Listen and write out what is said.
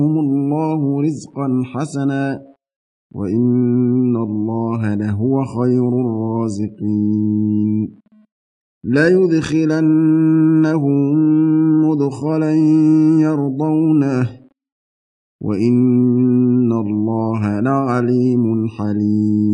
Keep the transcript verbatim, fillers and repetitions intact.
الله رزقا حسنا وإن الله لهو خير الرازقين ليدخلنهم مدخلا يرضونه وإن الله لعليم حليم